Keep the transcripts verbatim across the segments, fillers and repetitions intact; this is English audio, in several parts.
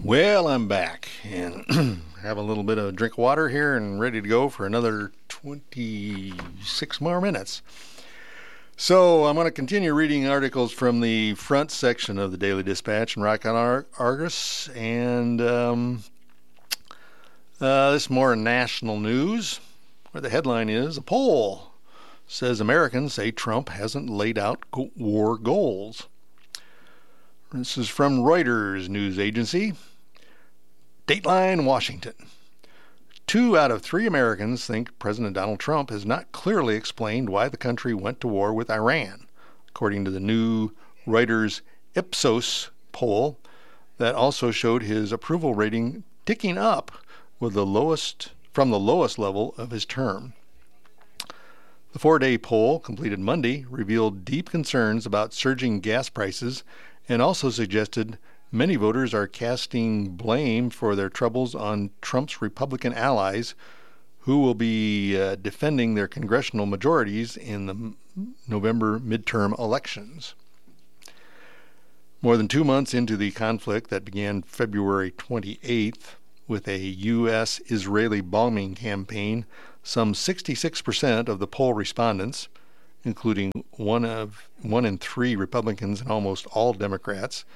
Well, I'm back and have a little bit of drink of water here and ready to go for another twenty-six more minutes. So I'm going to continue reading articles from the front section of the Daily Dispatch and Rock on Ar- Argus, and um, uh, this is more national news, where the headline is, a poll says Americans say Trump hasn't laid out go- war goals. This is from Reuters news agency. Dateline, Washington. Two out of three Americans think President Donald Trump has not clearly explained why the country went to war with Iran, according to the new Reuters Ipsos poll that also showed his approval rating ticking up with the lowest from the lowest level of his term. The four-day poll, completed Monday, revealed deep concerns about surging gas prices and also suggested many voters are casting blame for their troubles on Trump's Republican allies, who will be uh, defending their congressional majorities in the November midterm elections. More than two months into the conflict that began February twenty-eighth with a U S Israeli bombing campaign, some sixty-six percent of the poll respondents, including one of one in three Republicans and almost all Democrats,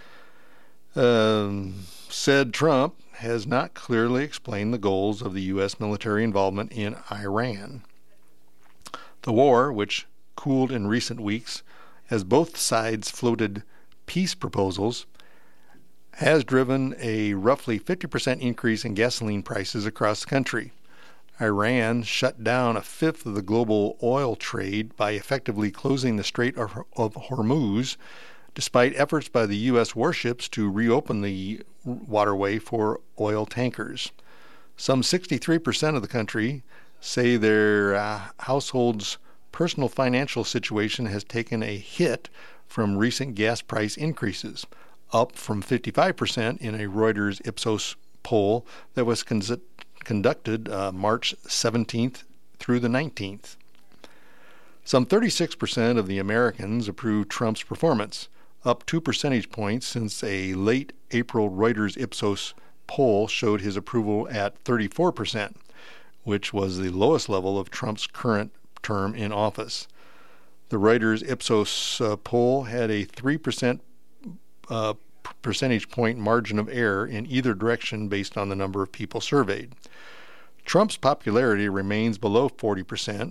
Um, said Trump has not clearly explained the goals of the U S military involvement in Iran. The war, which cooled in recent weeks as both sides floated peace proposals, has driven a roughly fifty percent increase in gasoline prices across the country. Iran shut down a fifth of the global oil trade by effectively closing the Strait of Hormuz, despite efforts by the U S warships to reopen the waterway for oil tankers. Some sixty-three percent of the country say their uh, household's personal financial situation has taken a hit from recent gas price increases, up from fifty-five percent in a Reuters Ipsos poll that was con- conducted uh, March seventeenth through the nineteenth. Some thirty-six percent of the Americans approved Trump's performance, up two percentage points since a late April Reuters Ipsos poll showed his approval at thirty-four percent, which was the lowest level of Trump's current term in office. The Reuters Ipsos uh, poll had a three percent uh, percentage point margin of error in either direction based on the number of people surveyed. Trump's popularity remains below forty percent,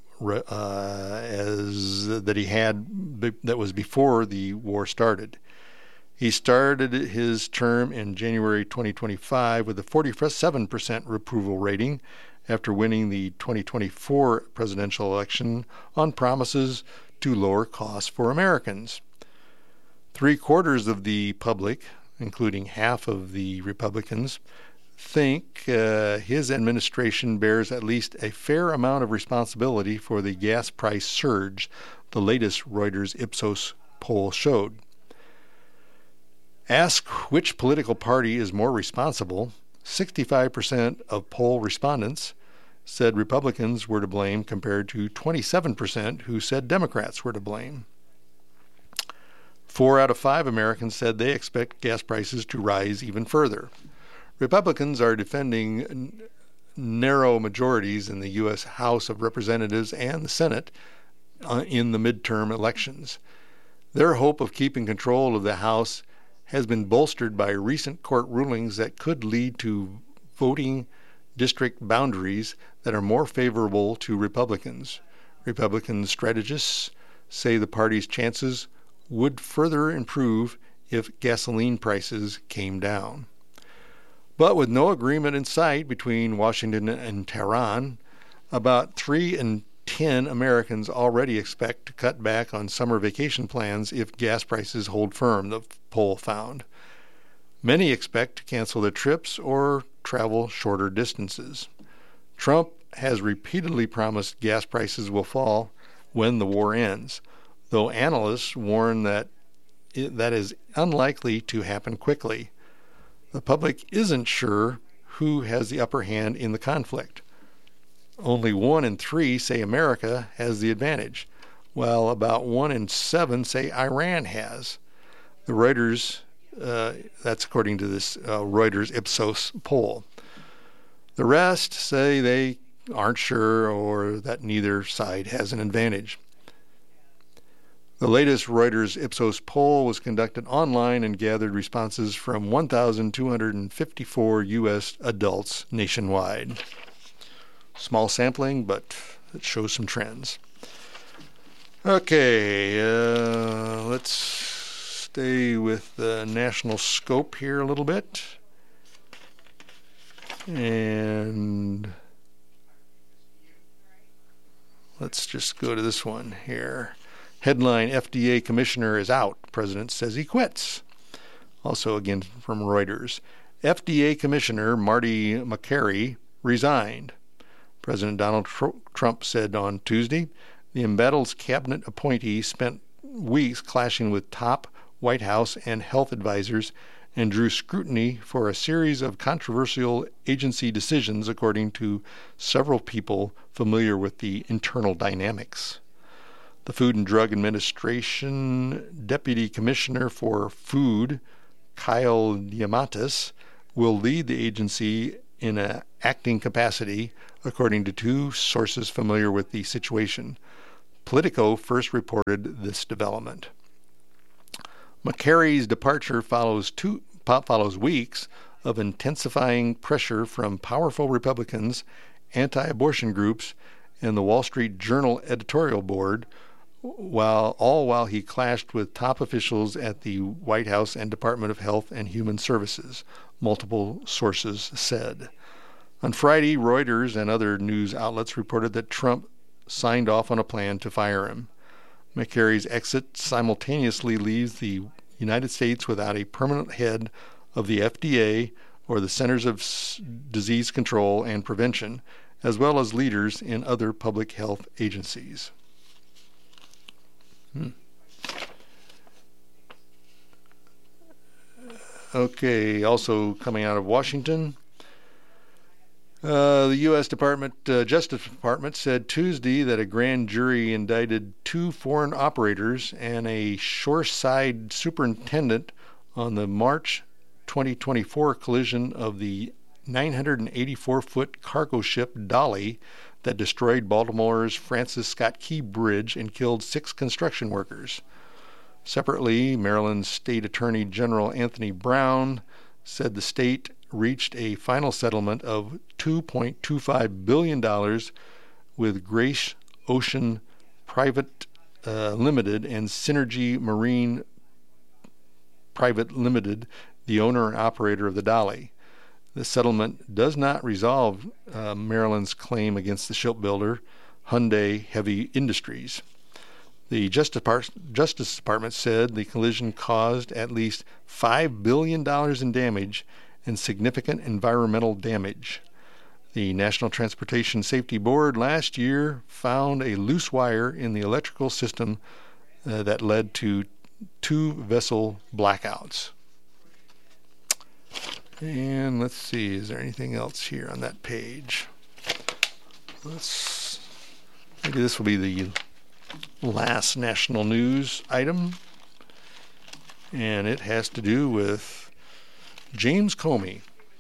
Uh, as that he had that was before the war started. He started his term in January twenty twenty-five with a forty-seven percent approval rating after winning the twenty twenty-four presidential election on promises to lower costs for Americans. Three quarters of the public, including half of the Republicans, think uh, his administration bears at least a fair amount of responsibility for the gas price surge, the latest Reuters Ipsos poll showed. Ask which political party is more responsible, sixty-five percent of poll respondents said Republicans were to blame compared to twenty-seven percent who said Democrats were to blame. Four out of five Americans said they expect gas prices to rise even further. Republicans are defending n- narrow majorities in the U S House of Representatives and the Senate uh, in the midterm elections. Their hope of keeping control of the House has been bolstered by recent court rulings that could lead to voting district boundaries that are more favorable to Republicans. Republican strategists say the party's chances would further improve if gasoline prices came down. But with no agreement in sight between Washington and Tehran, about three in ten Americans already expect to cut back on summer vacation plans if gas prices hold firm, the poll found. Many expect to cancel their trips or travel shorter distances. Trump has repeatedly promised gas prices will fall when the war ends, though analysts warn that it, that is unlikely to happen quickly. The public isn't sure who has the upper hand in the conflict. Only one in three say America has the advantage, while about one in seven say Iran has. The Reuters Uh, that's according to this uh, Reuters Ipsos poll. The rest say they aren't sure or that neither side has an advantage. The latest Reuters Ipsos poll was conducted online and gathered responses from one thousand two hundred fifty-four U S adults nationwide. Small sampling, but it shows some trends. Okay, uh, let's stay with the national scope here a little bit. And let's just go to this one here. Headline, F D A commissioner is out. President says he quits. Also, again, from Reuters. F D A Commissioner Marty Makary resigned. President Donald Tr- Trump said on Tuesday, the embattled cabinet appointee spent weeks clashing with top White House and health advisors and drew scrutiny for a series of controversial agency decisions, according to several people familiar with the internal dynamics. The Food and Drug Administration Deputy Commissioner for Food, Kyle Diamandis, will lead the agency in an acting capacity, according to two sources familiar with the situation. Politico first reported this development. Makary's departure follows two follows weeks of intensifying pressure from powerful Republicans, anti-abortion groups, and the Wall Street Journal editorial board, while all while he clashed with top officials at the White House and Department of Health and Human Services, multiple sources said. On Friday, Reuters and other news outlets reported that Trump signed off on a plan to fire him. Makary's exit simultaneously leaves the United States without a permanent head of the F D A or the Centers of Disease Control and Prevention, as well as leaders in other public health agencies. Hmm. Okay, also coming out of Washington, uh, the U S Department, uh, Justice Department said Tuesday that a grand jury indicted two foreign operators and a shoreside superintendent on the March twenty twenty-four collision of the nine hundred eighty-four foot cargo ship Dolly that destroyed Baltimore's Francis Scott Key Bridge and killed six construction workers. Separately, Maryland State Attorney General Anthony Brown said the state reached a final settlement of two point two five billion dollars with Grace Ocean Private uh, Limited and Synergy Marine Private Limited, the owner and operator of the Dolly. The settlement does not resolve uh, Maryland's claim against the shipbuilder, Hyundai Heavy Industries. The Justice Department said the collision caused at least five billion dollars in damage and significant environmental damage. The National Transportation Safety Board last year found a loose wire in the electrical system uh, that led to two vessel blackouts. And let's see, is there anything else here on that page? Let's, maybe this will be the last national news item, and it has to do with James Comey.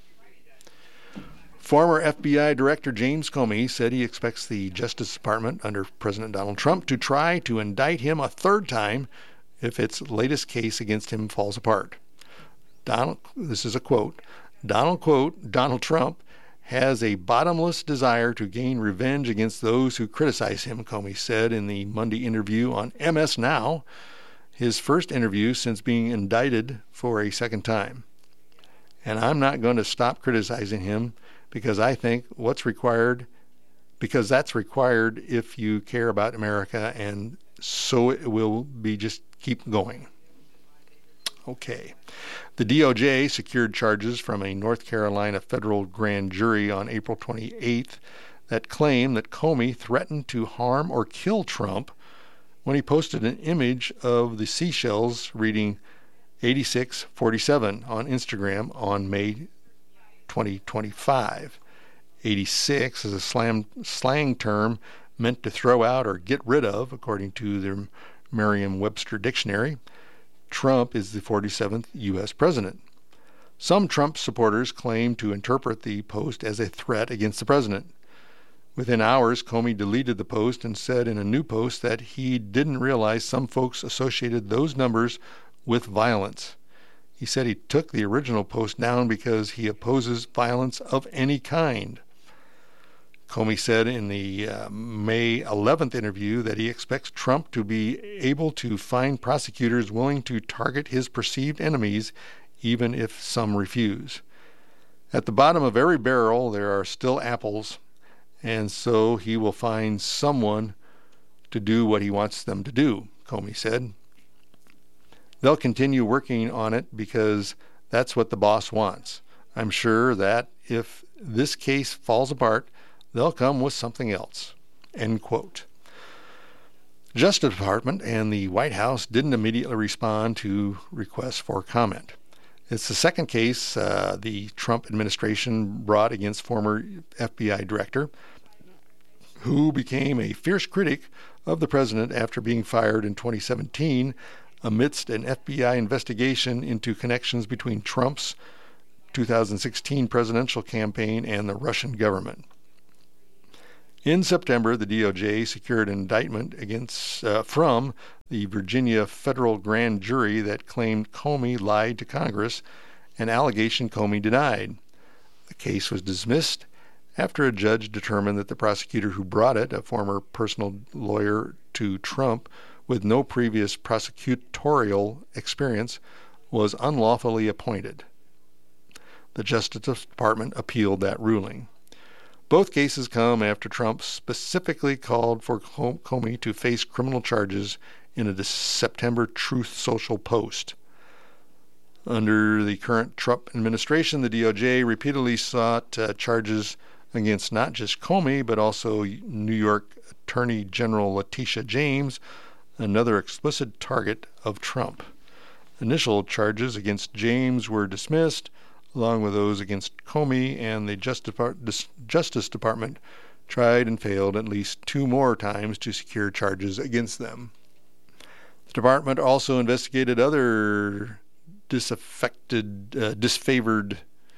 Former F B I Director James Comey said he expects the Justice Department under President Donald Trump to try to indict him a third time if its latest case against him falls apart. Donald, this is a quote, Donald, quote, Donald Trump has a bottomless desire to gain revenge against those who criticize him, Comey said in the Monday interview on M S Now, his first interview since being indicted for a second time. And I'm not going to stop criticizing him because I think what's required, because that's required if you care about America, and so it will be just keep going. Okay. The D O J secured charges from a North Carolina federal grand jury on April twenty-eighth that claim that Comey threatened to harm or kill Trump when he posted an image of the Seychelles reading eighty-six forty-seven on Instagram on May twenty twenty-five. eighty-six is a slam, slang term meant to throw out or get rid of, according to the Merriam-Webster dictionary. Trump is the forty-seventh U S president. Some Trump supporters claim to interpret the post as a threat against the president. Within hours, Comey deleted the post and said in a new post that he didn't realize some folks associated those numbers with violence. He said he took the original post down because he opposes violence of any kind. Comey said in the uh, May eleventh interview that he expects Trump to be able to find prosecutors willing to target his perceived enemies, even if some refuse. At the bottom of every barrel, there are still apples, and so he will find someone to do what he wants them to do, Comey said. They'll continue working on it because that's what the boss wants. I'm sure that if this case falls apart, they'll come with something else. End quote. Justice Department and the White House didn't immediately respond to requests for comment. It's the second case uh, the Trump administration brought against former F B I director, who became a fierce critic of the president after being fired in twenty seventeen amidst an F B I investigation into connections between Trump's two thousand sixteen presidential campaign and the Russian government. In September, the D O J secured an indictment against uh, from the Virginia federal grand jury that claimed Comey lied to Congress, an allegation Comey denied. The case was dismissed after a judge determined that the prosecutor who brought it, a former personal lawyer to Trump with no previous prosecutorial experience, was unlawfully appointed. The Justice Department appealed that ruling. Both cases come after Trump specifically called for Comey to face criminal charges in a September Truth Social post. Under the current Trump administration, the D O J repeatedly sought uh, charges against not just Comey, but also New York Attorney General Letitia James, another explicit target of Trump. Initial charges against James were dismissed, along with those against Comey, and the Justice Department tried and failed at least two more times to secure charges against them. The department also investigated other disaffected, uh, disfavored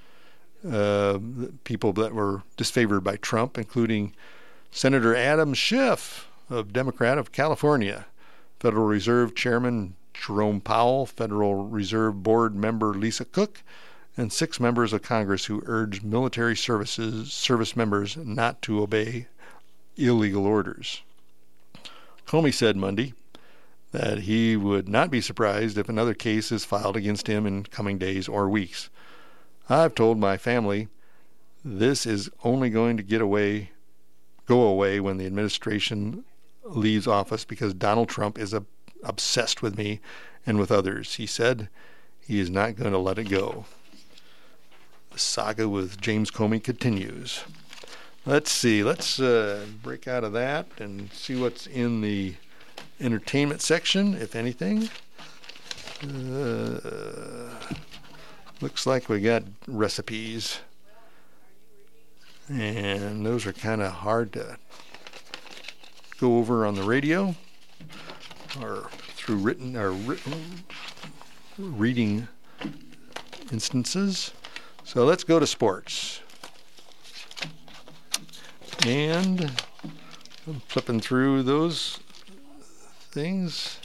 uh, people that were disfavored by Trump, including Senator Adam Schiff, of Democrat of California, Federal Reserve Chairman Jerome Powell, Federal Reserve Board member Lisa Cook, and six members of Congress who urged military services service members not to obey illegal orders. Comey said Monday that he would not be surprised if another case is filed against him in coming days or weeks. I've told my family this is only going to get away, go away when the administration leaves office because Donald Trump is a, obsessed with me and with others, he said. He is not going to let it go. The saga with James Comey continues. Let's see. Let's uh, break out of that and see what's in the entertainment section, if anything. Uh, looks like we got recipes. And those are kind of hard to go over on the radio or through written or written reading instances. So let's go to sports. And I'm flipping through those things.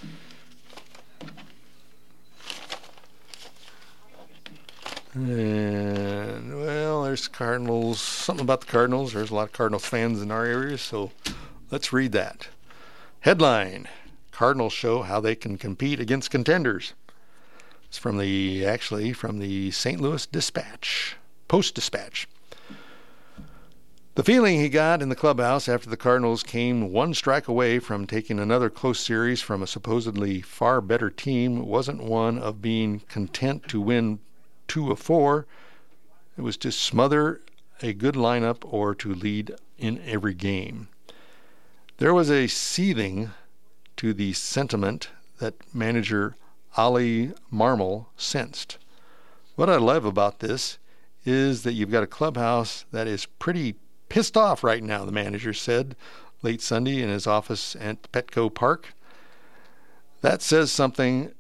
And, well, there's Cardinals. Something about the Cardinals. There's a lot of Cardinals fans in our area, so let's read that. Headline: Cardinals show how they can compete against contenders. It's from the, actually, from the Saint Louis Dispatch, Post-Dispatch. The feeling he got in the clubhouse after the Cardinals came one strike away from taking another close series from a supposedly far better team wasn't one of being content to win two of four. It was to smother a good lineup or to lead in every game. There was a seething to the sentiment that manager Ollie Marmol sensed. What I love about this is that you've got a clubhouse that is pretty pissed off right now, the manager said late Sunday in his office at Petco Park. That says something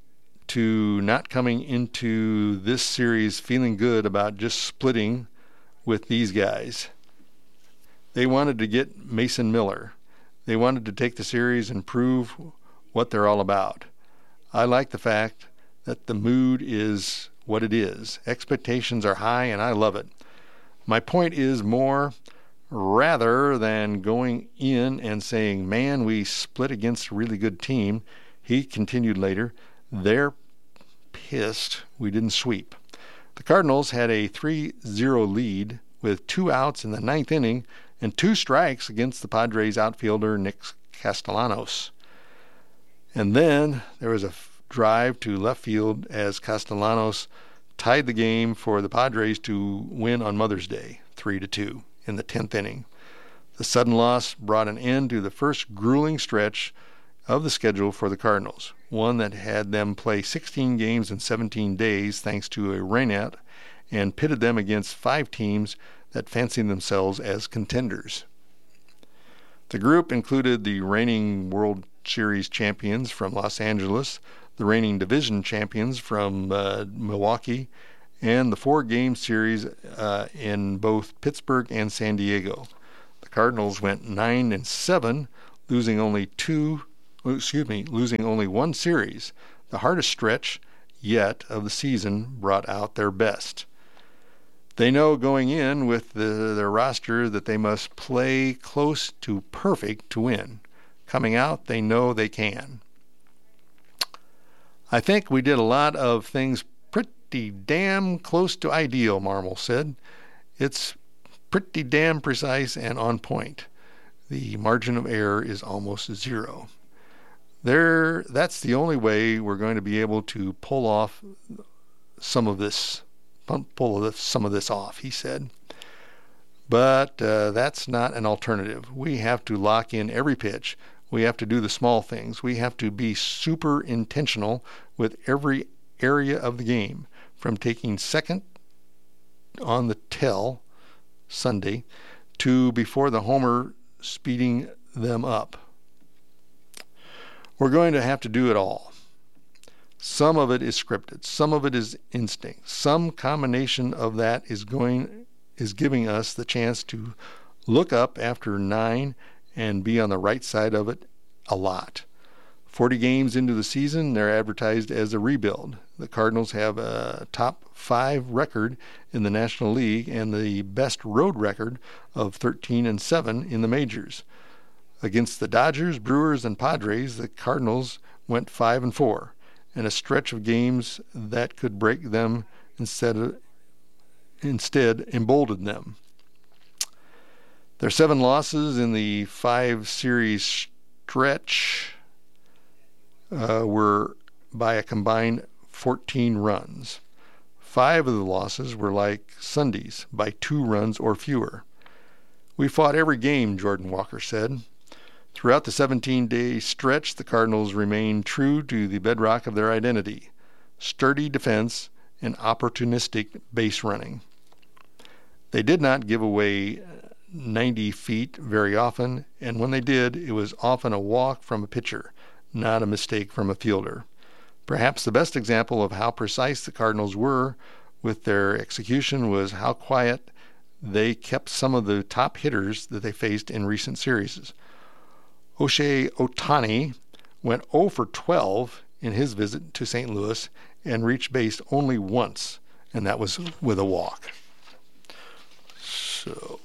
to not coming into this series feeling good about just splitting with these guys. They wanted to get Mason Miller. They wanted to take the series and prove what they're all about. I like the fact that the mood is what it is. Expectations are high, and I love it. My point is more, rather than going in and saying, man, we split against a really good team, he continued later, they're pissed we didn't sweep. The Cardinals had a three zero lead with two outs in the ninth inning and two strikes against the Padres outfielder Nick Castellanos. And then there was a drive to left field as Castellanos tied the game for the Padres to win on Mother's Day, three to two, in the tenth inning. The sudden loss brought an end to the first grueling stretch of the schedule for the Cardinals, one that had them play sixteen games in seventeen days thanks to a rainout, and pitted them against five teams that fancied themselves as contenders. The group included the reigning World Series champions from Los Angeles, the reigning division champions from uh, Milwaukee, and the four-game series uh, in both Pittsburgh and San Diego. The Cardinals went nine and seven, losing only two. Excuse me, losing only one series. The hardest stretch yet of the season brought out their best. They know going in with the, their roster that they must play close to perfect to win. Coming out, they know they can. I think we did a lot of things pretty damn close to ideal, Marmol said. It's pretty damn precise and on point. The margin of error is almost zero. There, that's the only way we're going to be able to pull off some of this, pull some of this off, he said. But uh, that's not an alternative. We have to lock in every pitch. We have to do the small things. We have to be super intentional with every area of the game, from taking second on the tell Sunday to before the homer speeding them up. We're going to have to do it all. Some of it is scripted. Some of it is instinct. Some combination of that is going is giving us the chance to look up after nine and be on the right side of it a lot. forty games into the season, they're advertised as a rebuild. The Cardinals have a top five record in the National League and the best road record of thirteen and seven in the majors. Against the Dodgers, Brewers, and Padres, the Cardinals went five and four, in a stretch of games that could break them instead of, instead emboldened them. Their seven losses in the five series stretch uh, were by a combined fourteen runs. Five of the losses were like Sunday's, by two runs or fewer. We fought every game, Jordan Walker said. Throughout the seventeen-day stretch, the Cardinals remained true to the bedrock of their identity: sturdy defense and opportunistic base running. They did not give away ninety feet very often, and when they did, it was often a walk from a pitcher, not a mistake from a fielder. Perhaps the best example of how precise the Cardinals were with their execution was how quiet they kept some of the top hitters that they faced in recent series. Shohei Ohtani went oh for twelve in his visit to Saint Louis and reached base only once, and that was with a walk. So,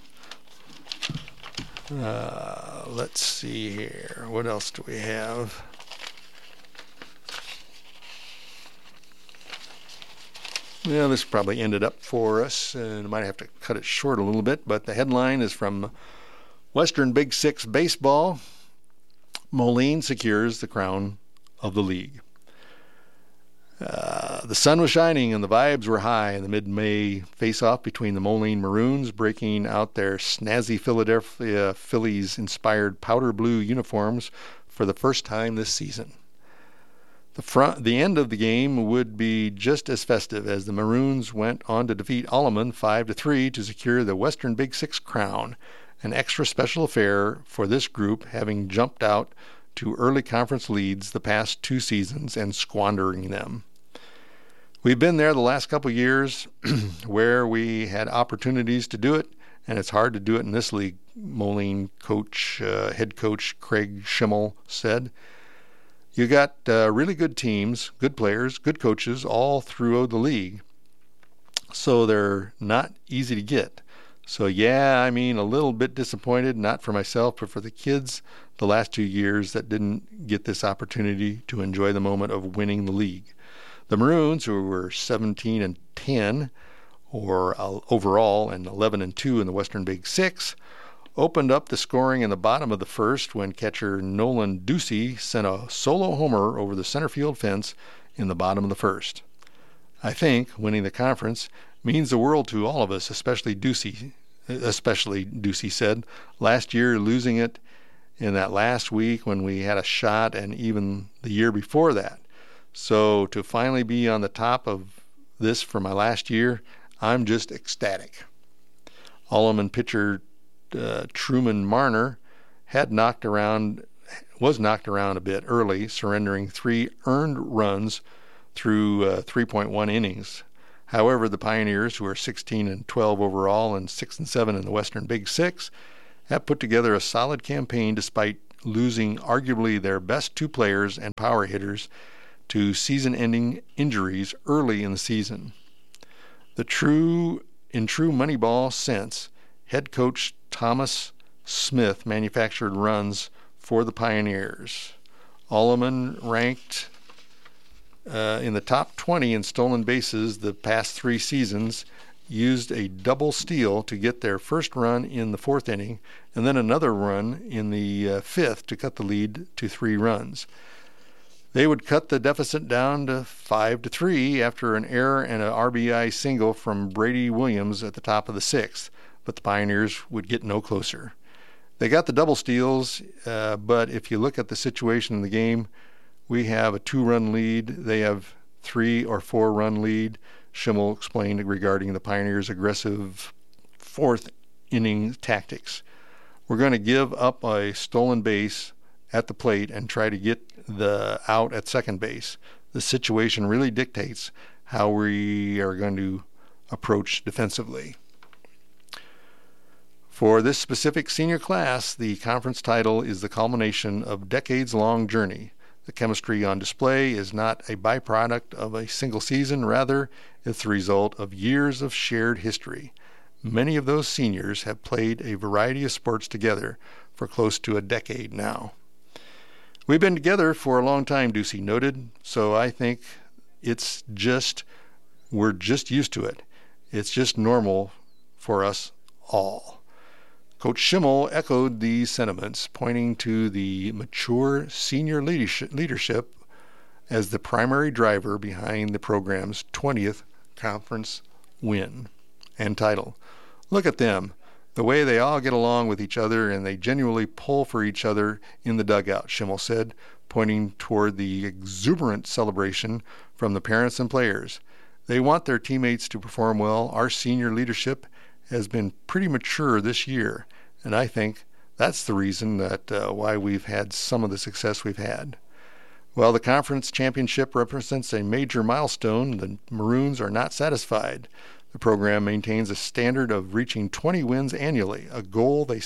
uh, let's see here. What else do we have? Well, this probably ended up for us, and I might have to cut it short a little bit, but the headline is from Western Big Six Baseball. Moline secures the crown of the league. Uh, the sun was shining and the vibes were high in the mid-May face-off between the Moline Maroons, breaking out their snazzy Philadelphia Phillies-inspired powder blue uniforms for the first time this season. The front, the end of the game would be just as festive, as the Maroons went on to defeat Alleman five to three to secure the Western Big Six crown, an extra special affair for this group, having jumped out to early conference leads the past two seasons and squandering them. We've been there the last couple of years where we had opportunities to do it, and it's hard to do it in this league, Moline coach, uh, head coach Craig Schimmel said. You got uh, really good teams, good players, good coaches all through the league, so they're not easy to get. So yeah, I mean, a little bit disappointed, not for myself, but for the kids the last two years that didn't get this opportunity to enjoy the moment of winning the league. The Maroons, who were seventeen and ten, or uh, overall, and eleven and two in the Western Big Six, opened up the scoring in the bottom of the first when catcher Nolan Ducey sent a solo homer over the center field fence in the bottom of the first. I think winning the conference means the world to all of us, especially Ducey, especially Ducey said. Last year, losing it in that last week when we had a shot, and even the year before that. So to finally be on the top of this for my last year, I'm just ecstatic. Alleman pitcher uh, Truman Marner had knocked around, was knocked around a bit early, surrendering three earned runs through uh, three point one innings. However, the Pioneers, who are sixteen and twelve overall and six and seven in the Western Big Six, have put together a solid campaign despite losing arguably their best two players and power hitters to season-ending injuries early in the season. The true, in true Moneyball sense, head coach Thomas Smith manufactured runs for the Pioneers. Alleman ranked uh, in the top twenty in stolen bases the past three seasons, used a double steal to get their first run in the fourth inning, and then another run in the uh, fifth to cut the lead to three runs. They would cut the deficit down to five to three after an error and an R B I single from Brady Williams at the top of the sixth, but the Pioneers would get no closer. They got the double steals, uh, but if you look at the situation in the game, we have a two-run lead. They have three or four-run lead. Schimmel explained regarding the Pioneers' aggressive fourth inning tactics. We're going to give up a stolen base at the plate and try to get the out at second base. The situation really dictates how we are going to approach defensively. For this specific senior class, the conference title is the culmination of decades-long journey. The chemistry on display is not a byproduct of a single season, rather, it's the result of years of shared history. Many of those seniors have played a variety of sports together for close to a decade now. We've been together for a long time, Ducey noted, so I think it's just, we're just used to it. It's just normal for us all. Coach Schimmel echoed these sentiments, pointing to the mature senior leadership as the primary driver behind the program's twentieth conference win and title. Look at them, the way they all get along with each other, and they genuinely pull for each other in the dugout, Schimmel said, pointing toward the exuberant celebration from the parents and players. They want their teammates to perform well. Our senior leadership has been pretty mature this year, and I think that's the reason that uh, why we've had some of the success we've had. While the conference championship represents a major milestone, the Maroons are not satisfied. The program maintains a standard of reaching twenty wins annually, a goal they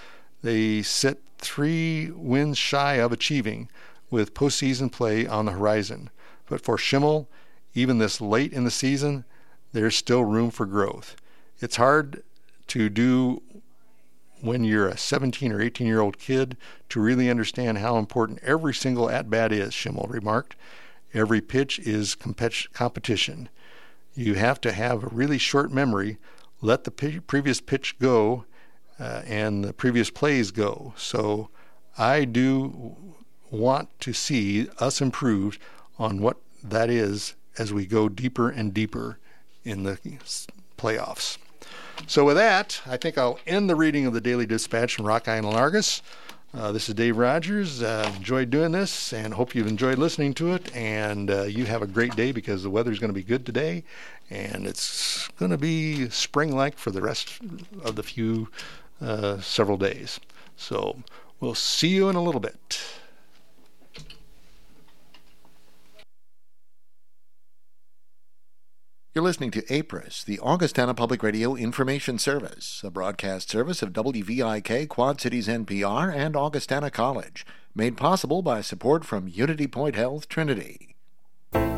they sit three wins shy of achieving, with postseason play on the horizon. But for Schimmel, even this late in the season, there's still room for growth. It's hard to do when you're a seventeen or eighteen-year-old kid to really understand how important every single at-bat is, Schimmel remarked. Every pitch is compet- competition. You have to have a really short memory, let the p- previous pitch go, uh, and the previous plays go. So I do want to see us improved on what that is as we go deeper and deeper in the playoffs. So with that, I think I'll end the reading of the Daily Dispatch from Rock Island Argus. Uh, this is Dave Rogers. Uh, enjoyed doing this and hope you've enjoyed listening to it. And uh, you have a great day because the weather's going to be good today. And it's going to be spring-like for the rest of the few uh, several days. So we'll see you in a little bit. You're listening to A P R I S, the Augustana Public Radio Information Service, a broadcast service of W V I K, Quad Cities N P R, and Augustana College, made possible by support from Unity Point Health Trinity.